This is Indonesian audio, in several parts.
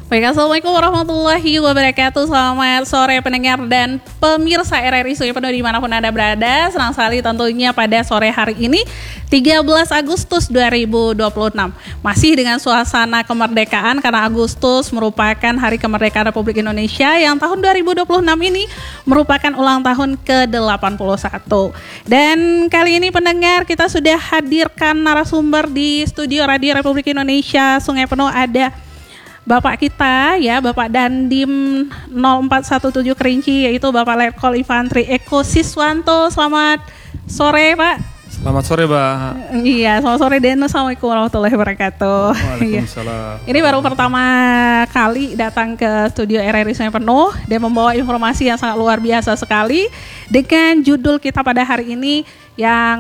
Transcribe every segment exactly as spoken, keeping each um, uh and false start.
Baik, Assalamualaikum warahmatullahi wabarakatuh. Selamat sore pendengar dan pemirsa R R I Sungai Penuh dimanapun Anda berada. Senang sekali tentunya pada sore hari ini tiga belas Agustus dua ribu dua puluh enam masih dengan suasana kemerdekaan, karena Agustus merupakan hari kemerdekaan Republik Indonesia yang tahun dua ribu dua puluh enam ini merupakan ulang tahun ke delapan puluh satu. Dan kali ini pendengar, kita sudah hadirkan narasumber di studio Radio Republik Indonesia Sungai Penuh. Ada Bapak kita ya, Bapak Dandim nol empat satu tujuh Kerinci, yaitu Bapak Letkol Infantri Eko Siswanto. Selamat sore Pak. Selamat sore Mbak. Iya, selamat sore dan assalamualaikum warahmatullahi wabarakatuh. Waalaikumsalam. Ini baru pertama kali datang ke studio R R I Sungai Penuh dan membawa informasi yang sangat luar biasa sekali dengan judul kita pada hari ini yang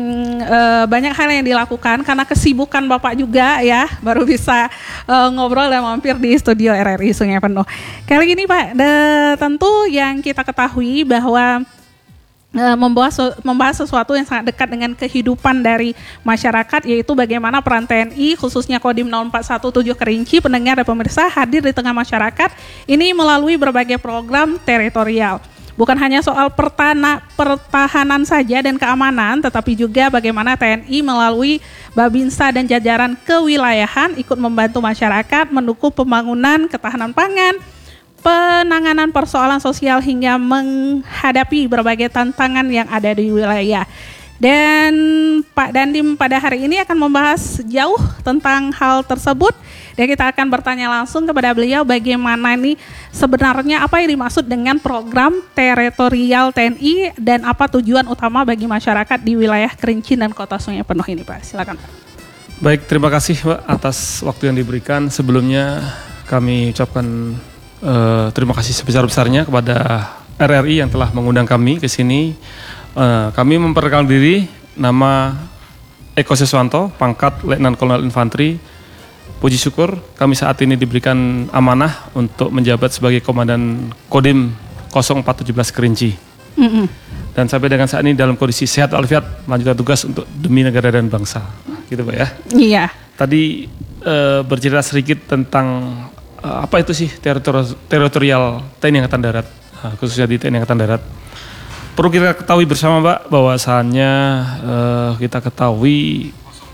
uh, banyak hal yang dilakukan karena kesibukan Bapak juga ya, baru bisa uh, ngobrol dan mampir di studio R R I Sungai Penuh. Kali ini Pak, de, tentu yang kita ketahui bahwa uh, membahas, membahas sesuatu yang sangat dekat dengan kehidupan dari masyarakat, yaitu bagaimana peran T N I khususnya Kodim nol empat satu tujuh Kerinci, pendengar dan pemirsa, hadir di tengah masyarakat ini melalui berbagai program teritorial. Bukan hanya soal pertana, pertahanan saja dan keamanan, tetapi juga bagaimana T N I melalui Babinsa dan jajaran kewilayahan ikut membantu masyarakat mendukung pembangunan ketahanan pangan, penanganan persoalan sosial hingga menghadapi berbagai tantangan yang ada di wilayah. Dan Pak Dandim pada hari ini akan membahas jauh tentang hal tersebut. Dan kita akan bertanya langsung kepada beliau bagaimana nih sebenarnya apa yang dimaksud dengan program teritorial T N I dan apa tujuan utama bagi masyarakat di wilayah Kerinci dan Kota Sungai Penuh ini Pak. Silakan Pak. Baik, terima kasih Pak atas waktu yang diberikan. Sebelumnya kami ucapkan uh, terima kasih sebesar-besarnya kepada R R I yang telah mengundang kami ke sini. Uh, kami memperkenalkan diri, nama Eko Siswanto, pangkat Letnan Kolonel Infantri. Puji syukur kami saat ini diberikan amanah untuk menjabat sebagai Komandan Kodim nol empat tujuh belas Kerinci. Mm-hmm. Dan sampai dengan saat ini dalam kondisi sehat walafiat melanjutkan tugas untuk demi negara dan bangsa. Gitu Pak ya. Iya. Tadi uh, bercerita sedikit tentang uh, apa itu sih teritori- teritorial T N I Angkatan Darat, uh, khususnya di T N I Angkatan Darat. Perlu kita ketahui bersama Pak bahwasannya uh, kita ketahui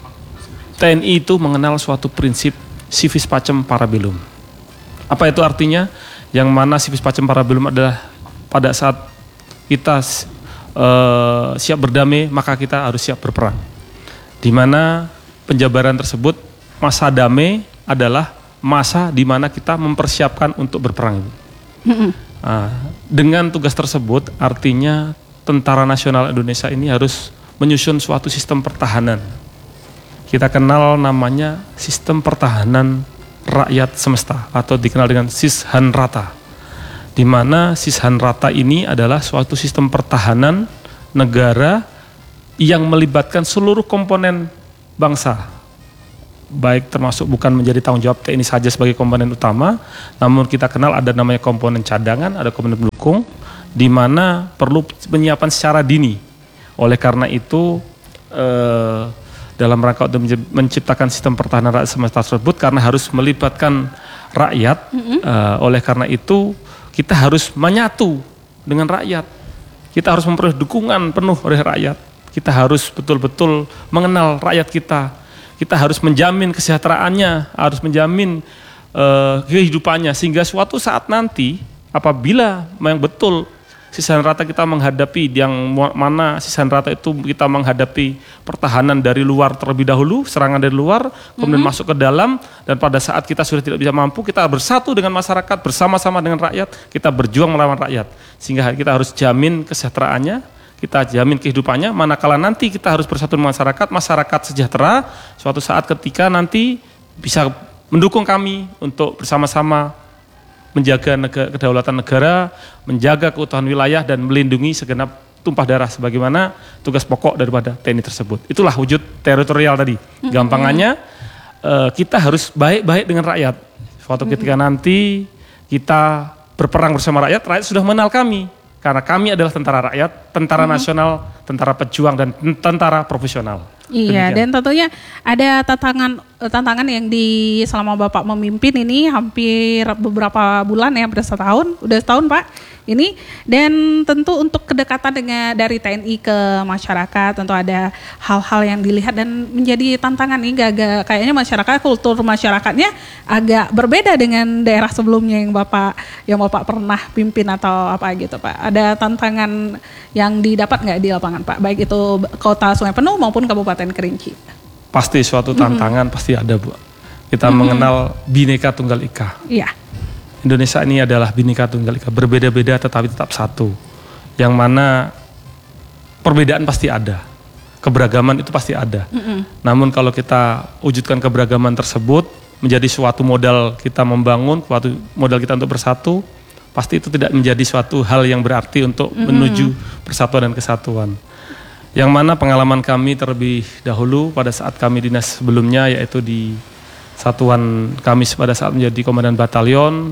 T N I itu mengenal suatu prinsip civis pacem parabellum. Apa itu artinya? Yang mana civis pacem parabellum adalah pada saat kita uh, siap berdamai, maka kita harus siap berperang. Di mana penjabaran tersebut, masa damai adalah masa di mana kita mempersiapkan untuk berperang. Mm-hmm. Nah, dengan tugas tersebut artinya Tentara Nasional Indonesia ini harus menyusun suatu sistem pertahanan. Kita kenal namanya sistem pertahanan rakyat semesta atau dikenal dengan Sishanrata. Di mana Sishanrata ini adalah suatu sistem pertahanan negara yang melibatkan seluruh komponen bangsa. Baik termasuk bukan menjadi tanggung jawab T N I saja sebagai komponen utama, namun kita kenal ada namanya komponen cadangan, ada komponen pendukung, di mana perlu penyiapan secara dini. Oleh karena itu eh, dalam rangka untuk menciptakan sistem pertahanan rakyat semesta tersebut, karena harus melibatkan rakyat, mm-hmm. uh, oleh karena itu kita harus menyatu dengan rakyat. Kita harus memperoleh dukungan penuh oleh rakyat. Kita harus betul-betul mengenal rakyat kita. Kita harus menjamin kesejahteraannya, harus menjamin uh, kehidupannya, sehingga suatu saat nanti apabila memang betul Sishanrata kita menghadapi yang mana Sishanrata itu kita menghadapi pertahanan dari luar terlebih dahulu, serangan dari luar, kemudian mm-hmm. masuk ke dalam, dan pada saat kita sudah tidak bisa mampu, kita bersatu dengan masyarakat, bersama-sama dengan rakyat, kita berjuang melawan rakyat, sehingga kita harus jamin kesejahteraannya, kita jamin kehidupannya. Manakala nanti kita harus bersatu dengan masyarakat, masyarakat sejahtera, suatu saat ketika nanti bisa mendukung kami untuk bersama-sama menjaga negara, kedaulatan negara, menjaga keutuhan wilayah dan melindungi segenap tumpah darah sebagaimana tugas pokok daripada T N I tersebut. Itulah wujud teritorial tadi. Mm-hmm. Gampangannya uh, kita harus baik-baik dengan rakyat. Suatu ketika mm-hmm. nanti kita berperang bersama rakyat, rakyat sudah mengenal kami. Karena kami adalah tentara rakyat, tentara mm-hmm. nasional, tentara pejuang dan tentara profesional. Iya, Demikian. dan tentunya ada tantangan tantangan yang di selama Bapak memimpin ini hampir beberapa bulan ya, udah setahun, udah setahun Pak. Ini dan tentu untuk kedekatan dengan dari T N I ke masyarakat tentu ada hal-hal yang dilihat dan menjadi tantangan nih, agak kayaknya masyarakat kultur masyarakatnya agak berbeda dengan daerah sebelumnya yang Bapak yang Bapak pernah pimpin atau apa gitu Pak. Ada tantangan yang didapat nggak di lapangan Pak, baik itu Kota Sungai Penuh maupun Kabupaten Kerinci? Pasti suatu tantangan, mm-hmm. pasti ada Bu. Kita mm-hmm. mengenal Bhinneka Tunggal Ika. Iya. Indonesia ini adalah Bhinneka Tunggal Ika, berbeda-beda tetapi tetap satu. Yang mana perbedaan pasti ada, keberagaman itu pasti ada. Mm-hmm. Namun kalau kita wujudkan keberagaman tersebut menjadi suatu modal kita membangun, suatu modal kita untuk bersatu, pasti itu tidak menjadi suatu hal yang berarti untuk mm-hmm. menuju persatuan dan kesatuan. Yang mana pengalaman kami terlebih dahulu pada saat kami dinas sebelumnya, yaitu di satuan kami pada saat menjadi komandan batalion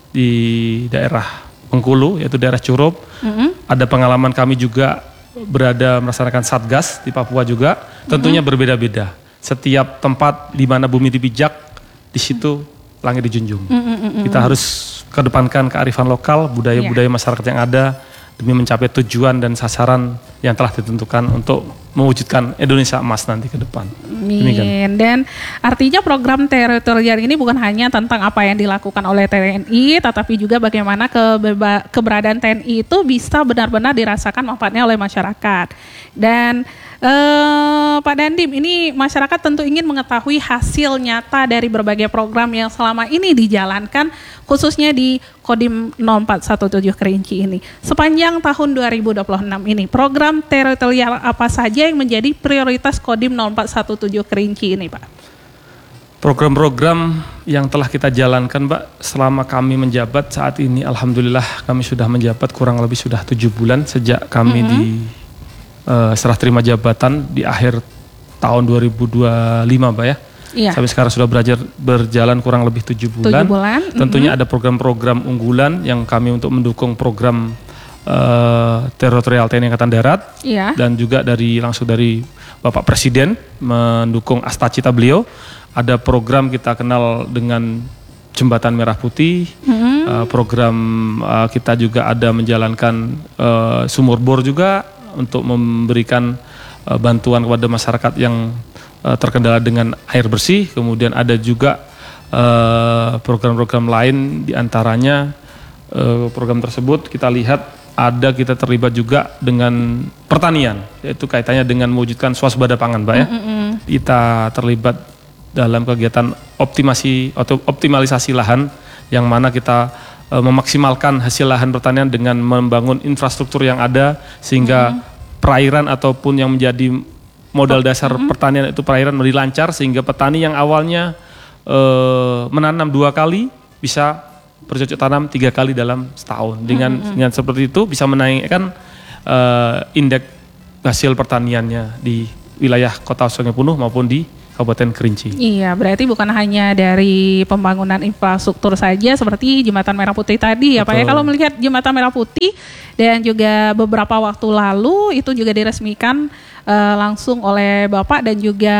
di daerah Bengkulu, yaitu daerah Curup. Mm-hmm. Ada pengalaman kami juga berada melaksanakan satgas di Papua juga, tentunya mm-hmm. berbeda-beda. Setiap tempat di mana bumi dipijak, di situ langit dijunjung. Mm-hmm. Kita harus kedepankan kearifan lokal, budaya-budaya yeah. masyarakat yang ada demi mencapai tujuan dan sasaran yang telah ditentukan untuk mewujudkan Indonesia emas nanti ke depan. Amin. Dan artinya program teritorial ini bukan hanya tentang apa yang dilakukan oleh T N I, tetapi juga bagaimana kebeba- keberadaan T N I itu bisa benar-benar dirasakan manfaatnya oleh masyarakat. Dan eh, Pak Dandim, ini masyarakat tentu ingin mengetahui hasil nyata dari berbagai program yang selama ini dijalankan, khususnya di Kodim nol empat satu tujuh Kerinci ini. Sepanjang tahun dua ribu dua puluh enam ini, program teritorial apa saja yang menjadi prioritas Kodim nol empat satu tujuh Kerinci ini, Pak? Program-program yang telah kita jalankan, Pak, selama kami menjabat saat ini, alhamdulillah kami sudah menjabat kurang lebih sudah tujuh bulan sejak kami mm-hmm. di uh, serah terima jabatan di akhir tahun dua ribu dua puluh lima, Pak ya. Iya. Sampai sekarang sudah belajar berjalan kurang lebih tujuh bulan. Tujuh bulan. Tentunya mm-hmm. ada program-program unggulan yang kami untuk mendukung program uh, teritorial T N I Angkatan Darat. Iya. Dan juga dari langsung dari Bapak Presiden mendukung astacita beliau. Ada program kita kenal dengan Jembatan Merah Putih. Mm-hmm. Uh, program uh, kita juga ada menjalankan uh, sumur bor juga untuk memberikan uh, bantuan kepada masyarakat yang terkendala dengan air bersih. Kemudian ada juga uh, program-program lain, diantaranya uh, program tersebut kita lihat ada kita terlibat juga dengan pertanian, yaitu kaitannya dengan mewujudkan swasembada pangan, Mbak ya. Mm-hmm. Kita terlibat dalam kegiatan optimasi atau optimalisasi lahan, yang mana kita uh, memaksimalkan hasil lahan pertanian dengan membangun infrastruktur yang ada sehingga mm-hmm. perairan ataupun yang menjadi modal dasar mm-hmm. pertanian itu perairan menjadi lancar, sehingga petani yang awalnya e, menanam dua kali bisa bercocok tanam tiga kali dalam setahun. Dengan mm-hmm. dengan seperti itu bisa menaikkan e, indeks hasil pertaniannya di wilayah Kota Sungai Penuh maupun di Kabupaten Kerinci. Iya, berarti bukan hanya dari pembangunan infrastruktur saja seperti Jembatan Merah Putih tadi ya Pak ya. Kalau melihat Jembatan Merah Putih dan juga beberapa waktu lalu itu juga diresmikan uh, langsung oleh Bapak dan juga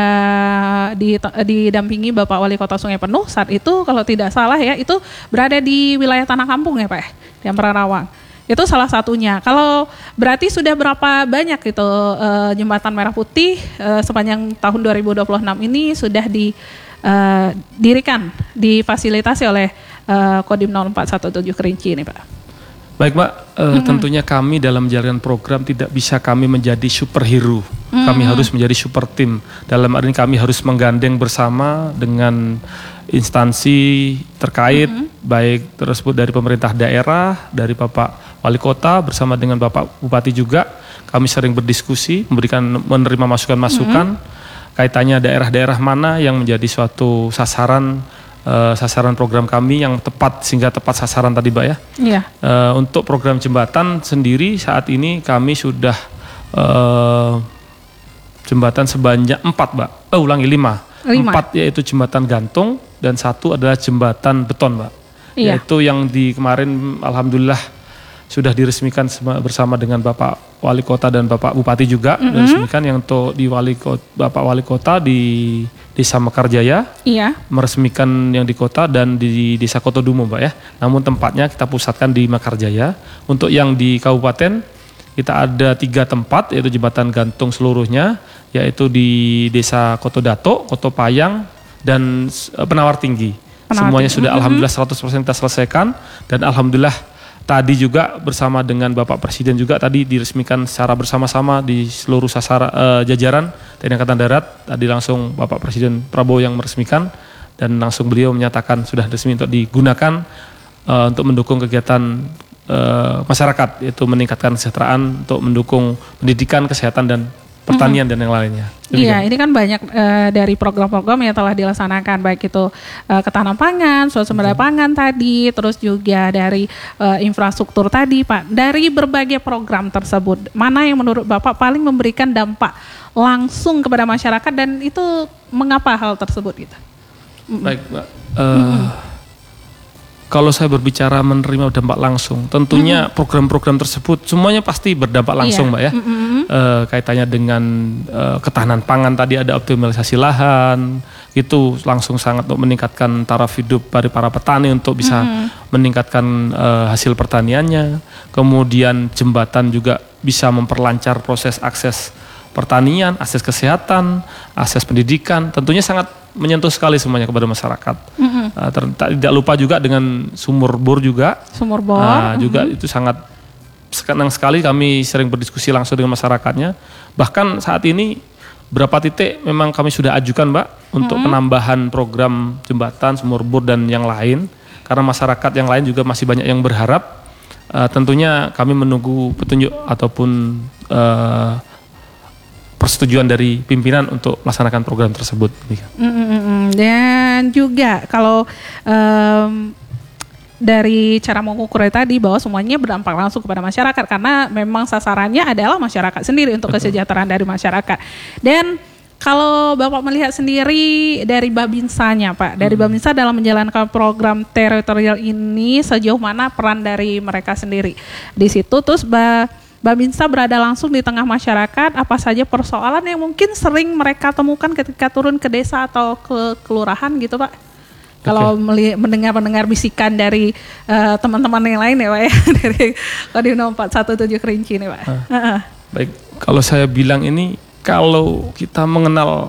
didampingi Bapak Wali Kota Sungai Penuh saat itu, kalau tidak salah ya, itu berada di wilayah Tanah Kampung ya Pak ya, di Ampera Rawang. Itu salah satunya. Kalau berarti sudah berapa banyak itu uh, Jembatan Merah Putih uh, sepanjang tahun dua ribu dua puluh enam ini sudah didirikan, uh, difasilitasi oleh uh, Kodim nol empat satu tujuh Kerinci ini, Pak? Baik, Mbak. Uh, mm-hmm. Tentunya kami dalam menjalankan program tidak bisa kami menjadi superhero. Mm-hmm. Kami harus menjadi super tim. Dalam arti ini kami harus menggandeng bersama dengan instansi terkait, mm-hmm. baik tersebut dari pemerintah daerah, dari Bapak Wali Kota bersama dengan Bapak Bupati juga. Kami sering berdiskusi, memberikan menerima masukan-masukan mm-hmm. kaitannya daerah-daerah mana yang menjadi suatu sasaran uh, sasaran program kami yang tepat, sehingga tepat sasaran tadi, Mbak ya. Iya. Uh, untuk program jembatan sendiri saat ini kami sudah uh, jembatan sebanyak empat, Mbak. Eh ulangi lima. lima. Empat yaitu jembatan gantung dan satu adalah jembatan beton, Mbak. Iya. Yaitu yang di kemarin alhamdulillah sudah diresmikan bersama dengan Bapak Wali Kota dan Bapak Bupati juga, mm-hmm. diresmikan yang untuk di Wali Kota, Bapak Wali Kota di Desa Mekarjaya, iya. meresmikan yang di kota dan di Desa Kotodumo, Mbak ya. Namun tempatnya kita pusatkan di Mekarjaya. Untuk yang di kabupaten kita ada tiga tempat, yaitu jembatan gantung seluruhnya, yaitu di Desa Kotodato, Kotopayang, dan Penawar Tinggi. Penawar Semuanya tinggi. Sudah mm-hmm. alhamdulillah seratus persen kita selesaikan, dan alhamdulillah tadi juga bersama dengan Bapak Presiden juga tadi diresmikan secara bersama-sama di seluruh sasar uh, jajaran T N I Angkatan Darat. Tadi langsung Bapak Presiden Prabowo yang meresmikan, dan langsung beliau menyatakan sudah resmi untuk digunakan uh, untuk mendukung kegiatan uh, masyarakat, yaitu meningkatkan kesejahteraan, untuk mendukung pendidikan, kesehatan, dan pertanian mm-hmm. dan yang lainnya. Iya, ini kan banyak uh, dari program-program yang telah dilaksanakan, baik itu uh, ketahanan pangan, swasembada mm-hmm. pangan tadi, terus juga dari uh, infrastruktur tadi, Pak. Dari berbagai program tersebut, mana yang menurut Bapak paling memberikan dampak langsung kepada masyarakat, dan itu mengapa hal tersebut gitu? Mm-hmm. Baik, Mbak. Uh, mm-hmm. Kalau saya berbicara menerima dampak langsung, tentunya mm-hmm. program-program tersebut semuanya pasti berdampak langsung, iya. Mbak ya. Mm-hmm. E, kaitannya dengan e, ketahanan pangan tadi, ada optimalisasi lahan, itu langsung sangat untuk meningkatkan taraf hidup dari para petani untuk bisa mm-hmm. meningkatkan e, hasil pertaniannya. Kemudian jembatan juga bisa memperlancar proses akses pertanian, akses kesehatan, akses pendidikan, tentunya sangat menyentuh sekali semuanya kepada masyarakat. Mm-hmm. Uh, ter- tidak lupa juga dengan sumur bor juga. Sumur bor. Uh, juga mm-hmm. itu sangat senang sekali, kami sering berdiskusi langsung dengan masyarakatnya. Bahkan saat ini berapa titik memang kami sudah ajukan, Mbak, untuk mm-hmm. penambahan program jembatan, sumur bor, dan yang lain. Karena masyarakat yang lain juga masih banyak yang berharap. Uh, tentunya kami menunggu petunjuk ataupun uh, persetujuan dari pimpinan untuk melaksanakan program tersebut. Mm-hmm. Dan juga kalau um, dari cara mengukur tadi bahwa semuanya berdampak langsung kepada masyarakat, karena memang sasarannya adalah masyarakat sendiri, untuk Betul. Kesejahteraan dari masyarakat. Dan kalau Bapak melihat sendiri dari Babinsanya, Pak, dari hmm. Babinsa dalam menjalankan program teritorial ini, sejauh mana peran dari mereka sendiri di situ? Terus ba Babinsa berada langsung di tengah masyarakat, apa saja persoalan yang mungkin sering mereka temukan ketika turun ke desa atau ke kelurahan gitu, Pak? Okay. Kalau mendengar-mendengar bisikan dari uh, teman-teman yang lain ya, Pak ya, dari Kodim empat satu tujuh Kerinci nih, Pak. Uh. Uh-uh. Baik, kalau saya bilang ini, kalau kita mengenal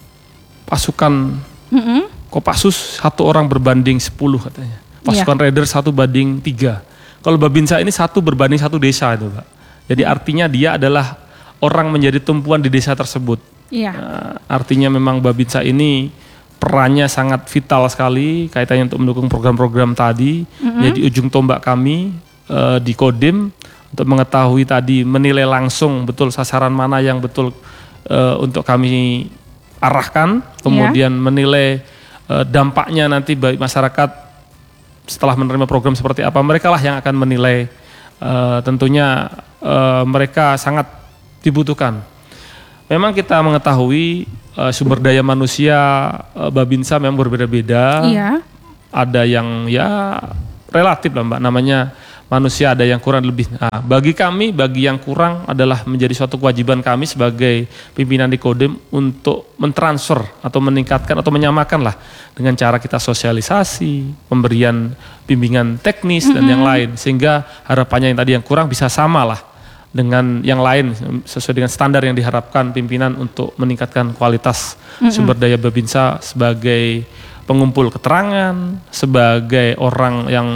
pasukan mm-hmm. Kopassus, satu orang berbanding sepuluh katanya. Pasukan yeah. Raider satu banding tiga. Kalau Babinsa ini satu berbanding satu desa itu, Pak. Jadi artinya dia adalah orang menjadi tumpuan di desa tersebut. Iya. Nah, artinya memang Babinsa ini perannya sangat vital sekali kaitannya untuk mendukung program-program tadi. Mm-hmm. Jadi ujung tombak kami uh, di Kodim untuk mengetahui tadi, menilai langsung betul sasaran mana yang betul uh, untuk kami arahkan. Kemudian yeah. menilai uh, dampaknya nanti bagi masyarakat setelah menerima program seperti apa. Mereka lah yang akan menilai. Uh, tentunya uh, mereka sangat dibutuhkan. Memang kita mengetahui uh, sumber daya manusia uh, Babinsa memang berbeda-beda. Iya. Ada yang ya relatif lah, Mbak, namanya manusia, ada yang kurang lebih. Nah, bagi kami, bagi yang kurang adalah menjadi suatu kewajiban kami sebagai pimpinan di Kodim untuk mentransfer atau meningkatkan atau menyamakan lah dengan cara kita sosialisasi, pemberian bimbingan teknis mm-hmm. dan yang lain, sehingga harapannya yang tadi yang kurang bisa sama lah dengan yang lain sesuai dengan standar yang diharapkan pimpinan untuk meningkatkan kualitas mm-hmm. sumber daya Babinsa sebagai pengumpul keterangan, sebagai orang yang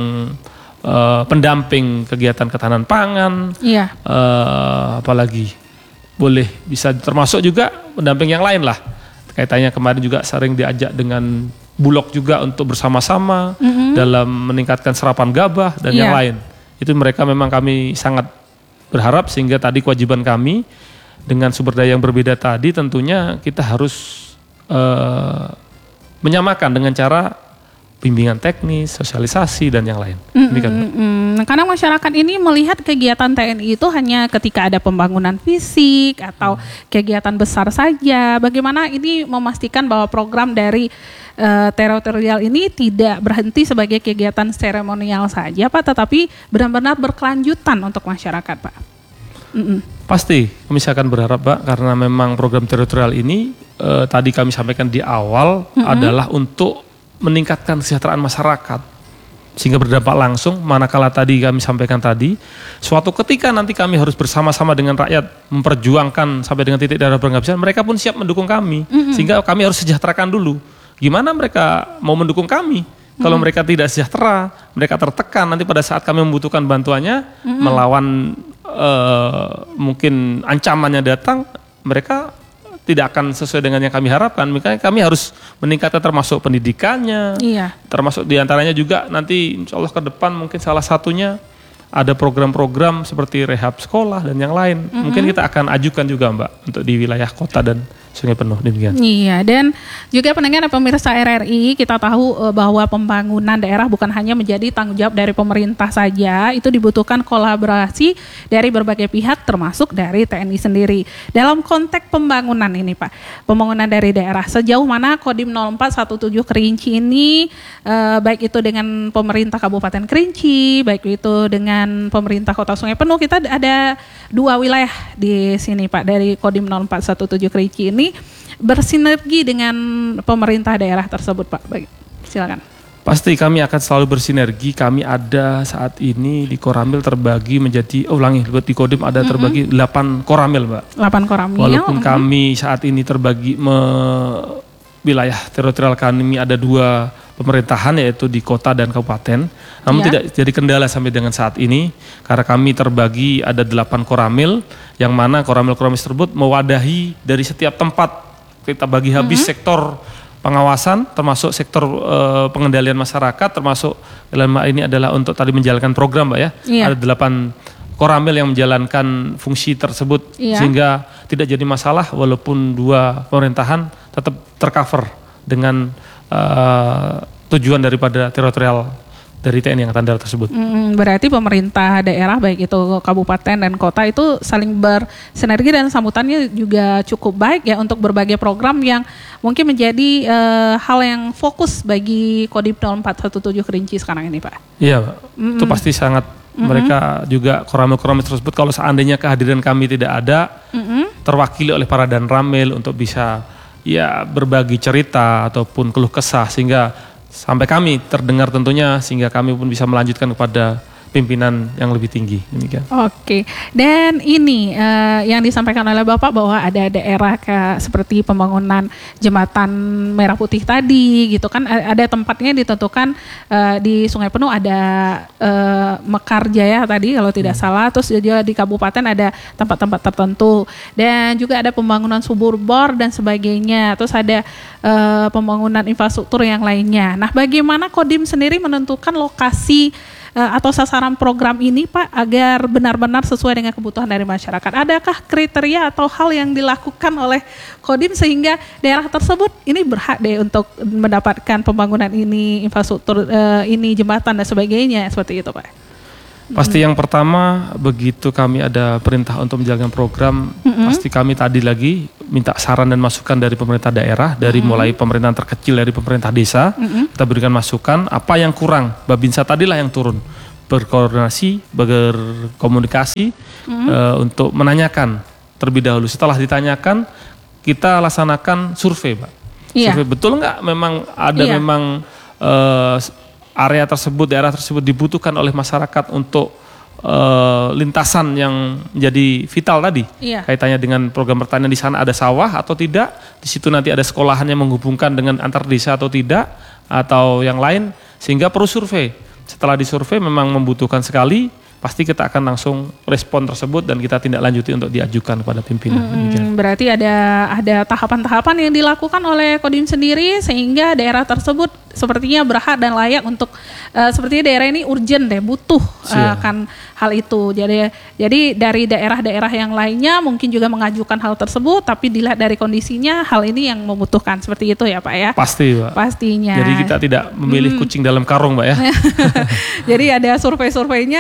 Uh, pendamping kegiatan ketahanan pangan, iya. uh, apalagi boleh bisa termasuk juga pendamping yang lain lah. Kaitannya kemarin juga sering diajak dengan Bulog juga untuk bersama-sama mm-hmm. dalam meningkatkan serapan gabah dan iya. yang lain. Itu mereka memang kami sangat berharap, sehingga tadi kewajiban kami dengan sumber daya yang berbeda tadi tentunya kita harus uh, menyamakan dengan cara bimbingan teknis, sosialisasi, dan yang lain. Mm-hmm. Kan, mm-hmm. Karena masyarakat ini melihat kegiatan T N I itu hanya ketika ada pembangunan fisik atau mm. kegiatan besar saja. Bagaimana ini memastikan bahwa program dari uh, teritorial ini tidak berhenti sebagai kegiatan seremonial saja Pak, tetapi benar-benar berkelanjutan untuk masyarakat Pak. Mm-mm. Pasti kami akan berharap Pak, karena memang program teritorial ini uh, tadi kami sampaikan di awal mm-hmm. adalah untuk meningkatkan kesejahteraan masyarakat. Sehingga berdampak langsung, manakala tadi kami sampaikan tadi, suatu ketika nanti kami harus bersama-sama dengan rakyat memperjuangkan sampai dengan titik darah penghabisan, mereka pun siap mendukung kami. Mm-hmm. Sehingga kami harus sejahterakan dulu. Gimana mereka mau mendukung kami? Mm-hmm. Kalau mereka tidak sejahtera, mereka tertekan, nanti pada saat kami membutuhkan bantuannya, mm-hmm. melawan uh, mungkin ancamannya datang, mereka tidak akan sesuai dengan yang kami harapkan. Makanya kami harus meningkatkan termasuk pendidikannya, iya. termasuk diantaranya juga nanti insya Allah ke depan mungkin salah satunya ada program-program seperti rehab sekolah dan yang lain. Mm-hmm. Mungkin kita akan ajukan juga Mbak untuk di wilayah kota dan Sungai Penuh demikian. Iya, dan juga pendengar dan pemirsa R R I, kita tahu uh, bahwa pembangunan daerah bukan hanya menjadi tanggung jawab dari pemerintah saja, itu dibutuhkan kolaborasi dari berbagai pihak termasuk dari T N I sendiri. Dalam konteks pembangunan ini Pak, pembangunan dari daerah, sejauh mana Kodim nol empat satu tujuh Kerinci ini uh, baik itu dengan pemerintah Kabupaten Kerinci, baik itu dengan pemerintah Kota Sungai Penuh, kita ada dua wilayah di sini Pak, dari Kodim nol empat satu tujuh Kerinci ini bersinergi dengan pemerintah daerah tersebut Pak. Baik, silakan. Pasti kami akan selalu bersinergi. Kami ada saat ini di Koramil terbagi menjadi, oh ulangi, di Kodim ada mm-hmm. terbagi delapan Koramil Mbak. delapan Koramil. Walaupun mm-hmm. kami saat ini terbagi me, wilayah teritorial kami ada dua pemerintahan yaitu di kota dan kabupaten. Namun yeah. tidak jadi kendala sampai dengan saat ini karena kami terbagi ada delapan Koramil yang mana Koramil-Koramil tersebut mewadahi dari setiap tempat. Kita bagi habis mm-hmm. sektor pengawasan termasuk sektor uh, pengendalian masyarakat termasuk dalam hal ini adalah untuk tadi menjalankan program Mbak ya. Yeah. Ada delapan Koramil yang menjalankan fungsi tersebut yeah. sehingga tidak jadi masalah walaupun dua pemerintahan tetap tercover dengan uh, tujuan daripada teritorial dari T N I Angkatan Darat tersebut. Hmm, berarti pemerintah daerah baik itu kabupaten dan kota itu saling bersinergi dan sambutannya juga cukup baik ya untuk berbagai program yang mungkin menjadi uh, hal yang fokus bagi Kodim nol empat satu tujuh Kerinci sekarang ini Pak. Iya Pak, mm-hmm. itu pasti sangat mm-hmm. mereka juga Koramil-Koramil tersebut kalau seandainya kehadiran kami tidak ada, mm-hmm. terwakili oleh para danramil untuk bisa ya berbagi cerita ataupun keluh kesah sehingga sampai kami terdengar tentunya sehingga kami pun bisa melanjutkan kepada pimpinan yang lebih tinggi. Demikian. Oke, dan ini uh, yang disampaikan oleh Bapak bahwa ada daerah ke, seperti pembangunan jembatan Merah Putih tadi, gitu kan, ada tempatnya ditentukan uh, di Sungai Penuh ada uh, Mekar Jaya tadi kalau tidak hmm. salah, terus juga di kabupaten ada tempat-tempat tertentu, dan juga ada pembangunan subur bor dan sebagainya, terus ada uh, pembangunan infrastruktur yang lainnya. Nah, bagaimana Kodim sendiri menentukan lokasi atau sasaran program ini Pak agar benar-benar sesuai dengan kebutuhan dari masyarakat? Adakah kriteria atau hal yang dilakukan oleh Kodim sehingga daerah tersebut ini berhak deh untuk mendapatkan pembangunan ini, infrastruktur uh, ini, jembatan dan sebagainya, seperti itu Pak? Pasti yang pertama begitu kami ada perintah untuk menjalankan program, mm-hmm. pasti kami tadi lagi minta saran dan masukan dari pemerintah daerah, dari mm-hmm. mulai pemerintahan terkecil dari pemerintah desa, mm-hmm. kita berikan masukan apa yang kurang. Babinsa tadilah yang turun berkoordinasi, berkomunikasi mm-hmm. uh, untuk menanyakan terlebih dahulu. Setelah ditanyakan kita laksanakan survei, Pak. Yeah. Survei betul nggak memang ada yeah. memang uh, area tersebut, daerah tersebut dibutuhkan oleh masyarakat untuk uh, lintasan yang menjadi vital tadi. Iya. Kaitannya dengan program pertanian, di sana ada sawah atau tidak, di situ nanti ada sekolahan yang menghubungkan dengan antar desa atau tidak, atau yang lain, sehingga perlu survei. Setelah disurvei memang membutuhkan sekali, pasti kita akan langsung respon tersebut dan kita tindak lanjuti untuk diajukan kepada pimpinan. Hmm, berarti ada ada tahapan-tahapan yang dilakukan oleh Kodim sendiri sehingga daerah tersebut sepertinya berhak dan layak untuk uh, sepertinya daerah ini urgent deh, butuh uh, akan hal itu. Jadi jadi dari daerah-daerah yang lainnya mungkin juga mengajukan hal tersebut, tapi dilihat dari kondisinya hal ini yang membutuhkan, seperti itu ya Pak ya? Pasti Pak. Pastinya. Jadi kita tidak memilih hmm. kucing dalam karung Pak ya. Jadi ada survei-surveinya, jadi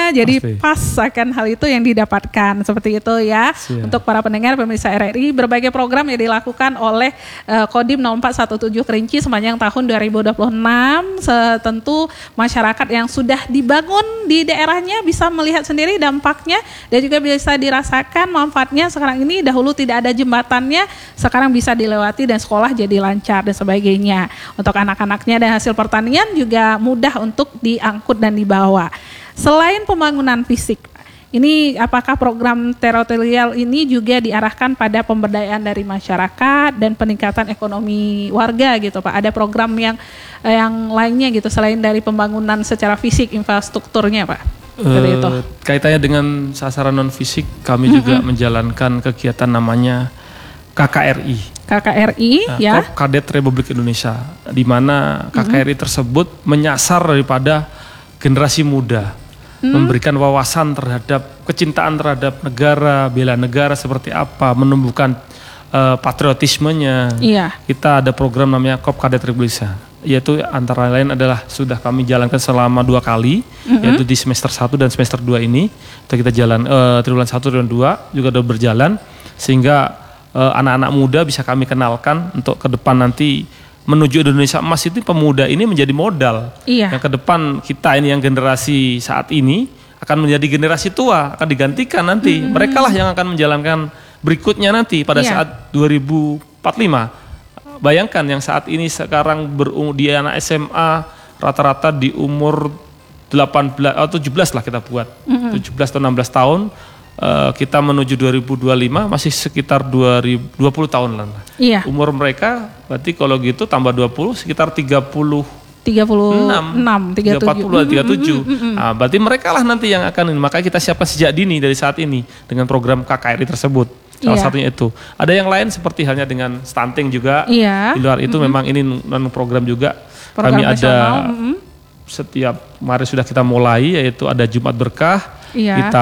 Oke. pas akan hal itu yang didapatkan seperti itu ya. Siap. Untuk para pendengar pemirsa R R I, berbagai program yang dilakukan oleh uh, Kodim nol empat satu tujuh Kerinci sepanjang tahun dua ribu dua puluh enam. Tentu masyarakat yang sudah dibangun di daerahnya bisa melihat sendiri dampaknya dan juga bisa dirasakan manfaatnya. Sekarang ini dahulu tidak ada jembatannya, sekarang bisa dilewati dan sekolah jadi lancar dan sebagainya. Untuk anak-anaknya dan hasil pertanian juga mudah untuk diangkut dan dibawa. Selain pembangunan fisik, ini apakah program teritorial ini juga diarahkan pada pemberdayaan dari masyarakat dan peningkatan ekonomi warga gitu Pak? Ada program yang yang lainnya gitu selain dari pembangunan secara fisik infrastrukturnya Pak? Seperti itu. Uh, kaitannya dengan sasaran non fisik, kami mm-hmm. juga menjalankan kegiatan namanya K K R I. K K R I nah, ya. Korps Kadet Republik Indonesia, di mana K K R I mm-hmm. tersebut menyasar daripada generasi muda. Hmm. Memberikan wawasan terhadap kecintaan terhadap negara, bela negara seperti apa, menumbuhkan uh, patriotismenya. Iya. Kita ada program namanya Korps Kadet Republik Indonesia, yaitu antara lain adalah sudah kami jalankan selama dua kali, mm-hmm. yaitu di semester satu dan semester dua ini. Itu kita jalan uh, triwulan satu dan dua juga sudah berjalan, sehingga uh, anak-anak muda bisa kami kenalkan untuk ke depan nanti menuju Indonesia Emas. Itu pemuda ini menjadi modal. Iya. Yang ke depan kita ini yang generasi saat ini akan menjadi generasi tua, akan digantikan nanti. Mm-hmm. Mereka lah yang akan menjalankan berikutnya nanti pada iya. saat dua ribu empat puluh lima. Bayangkan yang saat ini sekarang berumur di anak S M A rata-rata di umur delapan belas atau tujuh belas lah kita buat. Mm-hmm. tujuh belas atau enam belas tahun. Uh, kita menuju dua ribu dua puluh lima masih sekitar dua ribu dua puluh tahun lah. Iya. Umur mereka berarti kalau gitu tambah dua puluh sekitar tiga puluh tiga puluh enam, tiga puluh tujuh. tiga puluh tujuh. Nah, berarti mereka lah nanti yang akan ini. Makanya kita siapkan sejak dini dari saat ini dengan program K K R I tersebut. Salah iya. satunya itu. Ada yang lain seperti halnya dengan stunting juga. Iya. Di luar itu mm-hmm. memang ini non program juga. Program kami nasional. Ada mm-hmm. setiap kemarin sudah kita mulai, yaitu ada Jumat Berkah. Iya. Kita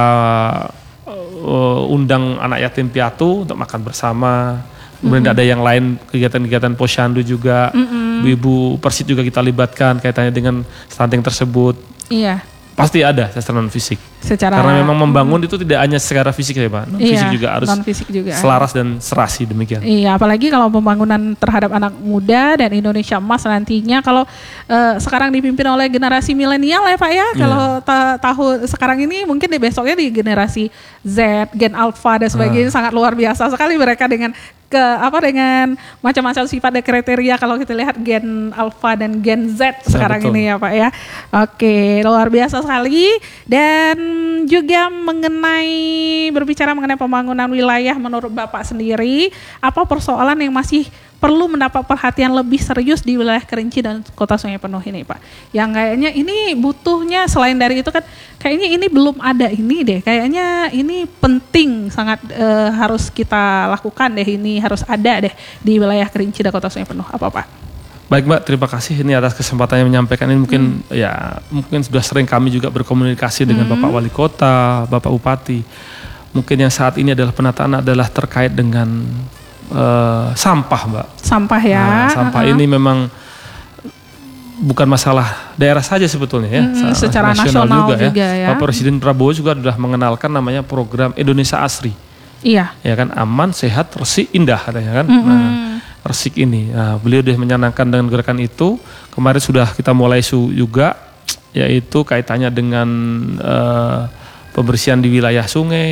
Uh, undang anak yatim piatu untuk makan bersama. Kemudian mm-hmm. ada yang lain kegiatan-kegiatan posyandu juga. Mm-hmm. Ibu Persit juga kita libatkan kaitannya dengan stunting tersebut. Iya. Pasti ada secara non fisik. Secara karena memang membangun mm, itu tidak hanya secara fisik ya Pak, non fisik iya, juga harus non-fisik juga selaras dan serasi demikian. Iya, apalagi kalau pembangunan terhadap anak muda dan Indonesia Emas nantinya kalau uh, sekarang dipimpin oleh generasi milenial ya Pak ya. Yeah. Kalau ta- tahun sekarang ini mungkin di besoknya di generasi Z, Gen Alpha dan sebagainya ah. sangat luar biasa sekali mereka dengan ke apa dengan macam-macam sifat dan kriteria kalau kita lihat Gen Alpha dan Gen Z ya, sekarang betul. Ini ya Pak ya. Oke, luar biasa sekali. Dan juga mengenai berbicara mengenai pembangunan wilayah menurut Bapak sendiri, apa persoalan yang masih perlu mendapat perhatian lebih serius di wilayah Kerinci dan Kota Sungai Penuh ini Pak? Yang kayaknya ini butuhnya selain dari itu kan kayaknya ini belum ada ini deh. Kayaknya ini penting sangat uh, harus kita lakukan deh, ini harus ada deh di wilayah Kerinci dan Kota Sungai Penuh. Apa Pak? Baik Mbak, terima kasih ini atas kesempatannya menyampaikan ini. Mungkin hmm. ya mungkin sudah sering kami juga berkomunikasi dengan hmm. Bapak Wali Kota, Bapak Bupati. Mungkin yang saat ini adalah penataan adalah terkait dengan uh, sampah Mbak. Sampah ya. Nah, sampah uh-huh. ini memang bukan masalah daerah saja sebetulnya ya. Hmm, secara nasional, nasional juga, juga ya. ya. Pak Presiden Prabowo juga sudah mengenalkan namanya program Indonesia Asri. Iya. Ya kan, aman, sehat, resik, indah katanya kan. Mm-hmm. Nah, resik ini. Nah, beliau sudah menyenangkan dengan gerakan itu. Kemarin sudah kita mulai su juga, yaitu kaitannya dengan uh, pembersihan di wilayah sungai.